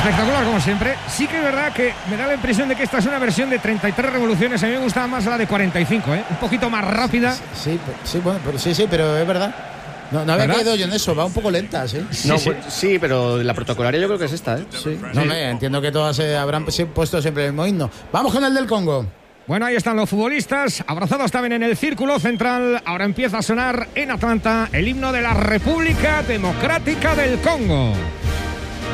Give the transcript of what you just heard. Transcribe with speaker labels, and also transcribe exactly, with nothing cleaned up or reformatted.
Speaker 1: Espectacular como siempre. Sí que es verdad que me da la impresión de que esta es una versión de treinta y tres revoluciones. A mí me gustaba más la de cuarenta y cinco, ¿eh? Un poquito más rápida.
Speaker 2: Sí, sí, bueno, pero sí, sí, pero es verdad. No, no había caído yo en eso, va un poco lenta, ¿sí?
Speaker 3: Sí, no, sí. Pues, sí, pero la protocolaria yo creo que es esta, ¿eh?
Speaker 2: Sí. No, sí. Me entiendo que todas eh, habrán puesto siempre el mismo himno. Vamos con el del Congo.
Speaker 1: Bueno, ahí están los futbolistas, abrazados también en el círculo central. Ahora empieza a sonar en Atlanta el himno de la República Democrática del Congo.